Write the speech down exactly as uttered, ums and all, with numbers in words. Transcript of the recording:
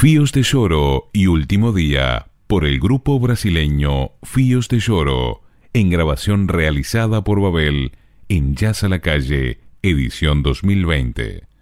Fios de Lloro y Último Día, por el grupo brasileño Fios de Lloro, en grabación realizada por Babel en Jazz a la Calle, edición dos mil veinte.